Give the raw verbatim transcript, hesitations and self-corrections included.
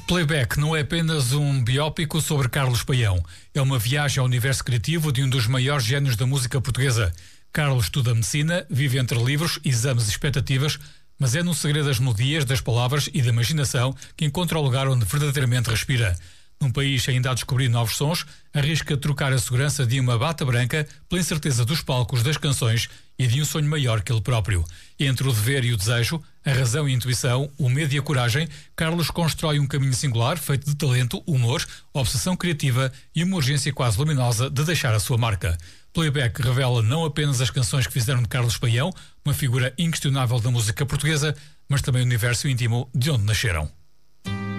Playback não é apenas um biópico sobre Carlos Paião. É uma viagem ao universo criativo de um dos maiores génios da música portuguesa. Carlos estuda medicina, vive entre livros, exames e expectativas, mas é no segredo das melodias, das palavras e da imaginação que encontra o lugar onde verdadeiramente respira. Num país ainda a descobrir novos sons, arrisca trocar a segurança de uma bata branca pela incerteza dos palcos, das canções e de um sonho maior que ele próprio. Entre o dever e o desejo, a razão e a intuição, o medo e a coragem, Carlos constrói um caminho singular feito de talento, humor, obsessão criativa e uma urgência quase luminosa de deixar a sua marca. Playback revela não apenas as canções que fizeram de Carlos Paião uma figura inquestionável da música portuguesa, mas também o universo íntimo de onde nasceram.